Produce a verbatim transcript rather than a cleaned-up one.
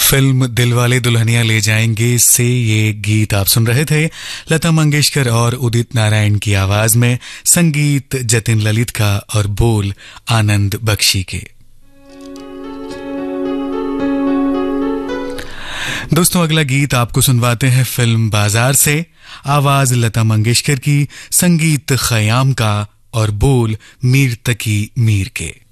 Film Dilwale Dulhania ले जाएंगे से ये गीत आप सुन रहे थे। लता मंगेशकर और उदित नारायण की आवाज में, संगीत जतिन ललित का और बोल आनंद बख्शी के। दोस्तों, अगला गीत आपको सुनवाते हैं फिल्म बाजार से। आवाज लता मंगेशकर की, संगीत खयाम का और बोल मीर तकी मीर के।